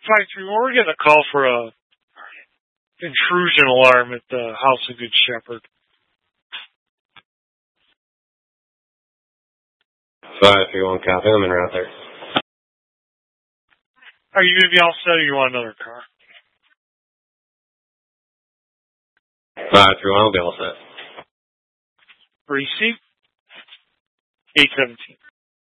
531, we're getting a call for a intrusion alarm at the House of Good Shepherd. 531 copy. I'm in route there. Are you going to be all set or you want another car? 531, I'll be all set. Receipt 817.